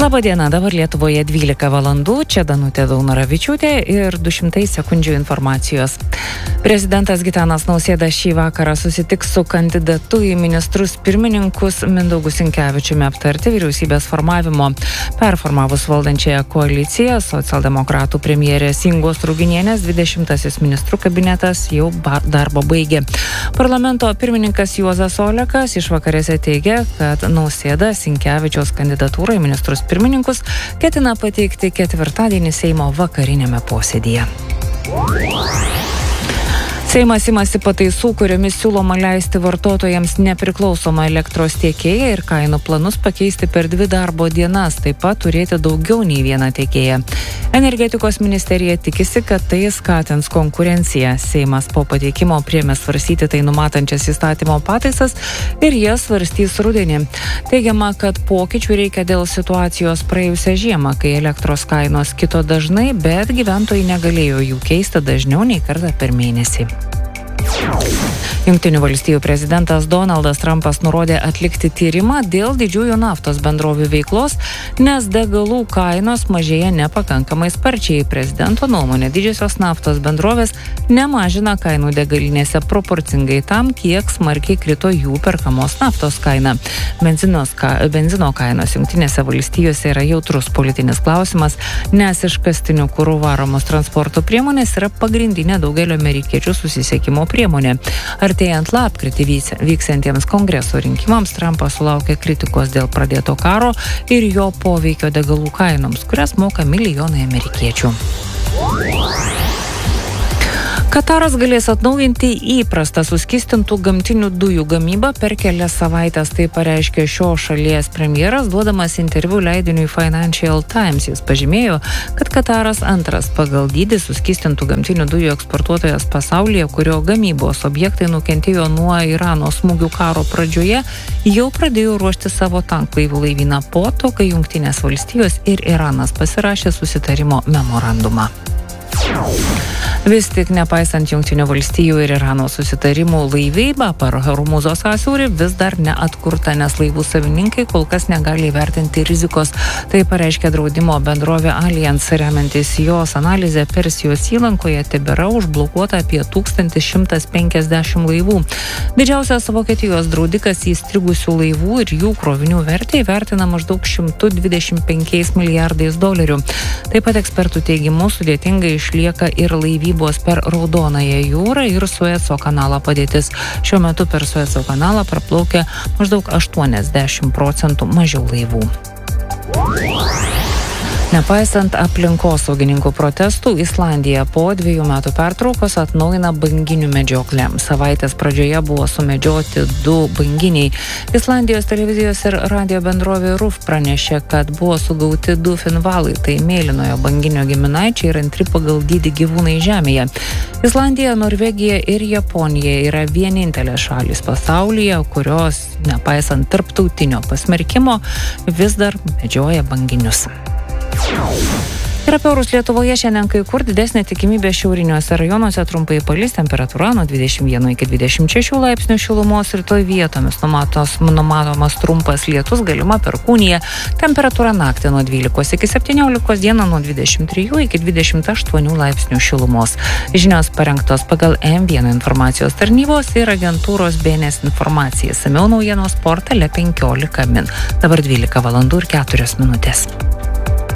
Labadiena, dabar Lietuvoje 12 valandų, čia Danutė Daunoravičiūtė ir 200 sekundžių informacijos. Prezidentas Gitanas Nausėda šį vakarą susitiks su kandidatu į ministrus pirmininkus Mindaugu Sinkevičiumi aptarti vyriausybės formavimo. Performavus valdančiąją koaliciją, socialdemokratų premjerės Ingos Ruginienės 20 ministrų kabinetas jau darbą baigė. Parlamento pirmininkas Juozas Olekas išvakarėse teigia, kad Nausėda Sinkevičiaus kandidatūrą į ministrus pirmininkus ketina pateikti ketvirtadienį Seimo vakarinėme posėdyje. Seimas imasi pataisų, kuriomis siūloma leisti vartotojams nepriklausomą elektros tiekėją ir kainų planus pakeisti per 2 darbo dienas, taip pat turėti daugiau nei vieną tiekėją. Energetikos ministerija tikisi, kad tai skatins konkurenciją. Seimas po pateikimo priėmė svarstyti tai numatančias įstatymo pataisas ir jas svarstys rudenį. Teigiama, kad pokyčių reikia dėl situacijos praėjusią žiemą, kai elektros kainos kito dažnai, bet gyventojai negalėjo jų keisti dažniau nei kartą per mėnesį. Jungtinių valstijų prezidentas Donaldas Trumpas nurodė atlikti tyrimą dėl didžiųjų naftos bendrovių veiklos, nes degalų kainos mažėja nepakankamai sparčiai. Prezidento nuomonė, didžiosios naftos bendrovės nemažina kainų degalinėse proporcingai tam, kiek smarkiai krito jų perkamos naftos kaina. Benzino kainos Jungtinėse valstijose yra jautrus politinis klausimas, nes iškastiniu kuru varomos transporto priemonės yra pagrindinė daugelio amerikiečių susisiekimo priemonė. Artėjant lapkritį vyksiantiems kongreso rinkimams, Trumpas sulaukė kritikos dėl pradėto karo ir jo poveikio degalų kainoms, kurias moka milijonai amerikiečių. Kataras galės atnaujinti įprastą suskystintų gamtinių dujų gamybą per kelias savaitės, tai pareiškė šios šalies premjeras, duodamas interviu leidiniui Financial Times. Jis pažymėjo, kad Kataras antras pagal dydį suskystintų gamtinių dujų eksportuotojas pasaulyje, kurio gamybos objektai nukentėjo nuo Irano smūgių karo pradžioje, jau pradėjo ruošti savo tanklaivių laivyną po to, kai Jungtinės valstijos ir Iranas pasirašė susitarimo memorandumą. Vis tik nepaisant Jungtinių valstijų ir Irano susitarimų, laivyba per Hormūzo sąsiaurį vis dar neatkurta, nes laivų savininkai kol kas negali įvertinti rizikos. Tai pareiškia draudimo bendrovė Allianz, remiantis jos analizė, Persijos įlankoje tebėra užblokuota apie 1150 laivų. Didžiausias Vokietijos draudikas įstrigusių laivų ir jų krovinių vertė įvertina maždaug $125 milijardais. Taip pat ekspertų teigimu sudėtingai išlieka ir laivybos per Raudonąją jūrą ir Sueco kanalą padėtis. Šiuo metu per Sueco kanalą praplaukia maždaug 80% mažiau laivų. Nepaisant aplinkosaugininkų protestų, Islandija po 2 metų pertraukos atnaujina banginių medžioklę. Savaitės pradžioje buvo sumedžioti 2 banginiai. Islandijos televizijos ir radio bendrovė RUF pranešė, kad buvo sugauti 2 finvalai, tai mėlynojo banginio giminaičiai ir antri pagal dydį gyvūnai žemėje. Islandija, Norvegija ir Japonija yra vienintelės šalys pasaulyje, kurios, nepaisant tarptautinio pasmerkimo, vis dar medžioja banginius. Ir apie orus Lietuvoje šiandien kai kur didesnė tikimybė šiauriniuose rajonuose, trumpai palis, temperatūra nuo 21 iki 26 laipsnių šilumos, rytoj vietomis numatomas trumpas lietus, galima perkūnija, temperatūra naktį nuo 12 iki 17, dieną nuo 23 iki 28 laipsnių šilumos. Žinios parengtos pagal M1 informacijos tarnybos ir agentūros BNS informacija. Samiau naujienos portale 15 min. Dabar 12 valandų ir 4 minutės.